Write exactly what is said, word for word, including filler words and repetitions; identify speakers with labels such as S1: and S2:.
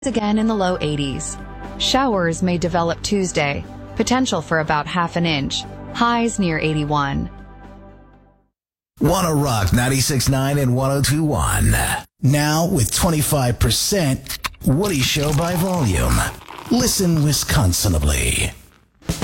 S1: Again in the low eighties. Showers may develop Tuesday, potential for about half an inch. Highs near eighty-one.
S2: Wanna Rock ninety-six point nine and one oh two point one. Now with twenty-five percent Woody Show by volume. Listen Wisconsinably.